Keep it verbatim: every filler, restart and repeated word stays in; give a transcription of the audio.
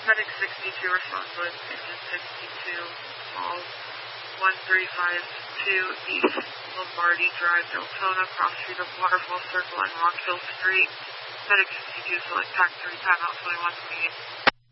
Medic sixty-two responds with engine sixty-two, small one three five two East Lombardi Drive, Deltona, cross street of Waterfall Circle and Rock Hill Street. Medic sixty-two, select Pack three, timeout twenty-one twenty-eight.